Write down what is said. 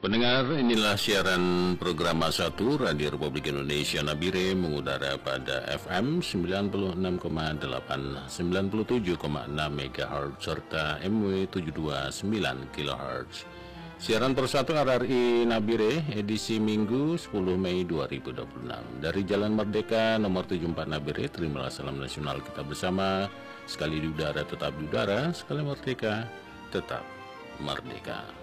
Pendengar, inilah siaran program A1 Radio Republik Indonesia Nabire mengudara pada FM 96,8, 97,6 MHz serta MW 729 kHz. Siaran persatu RRI Nabire edisi Minggu 10 Mei 2026 dari Jalan Merdeka nomor 74 Nabire. Terimalah salam nasional kita bersama. Sekali di udara tetap di udara, sekali merdeka tetap merdeka.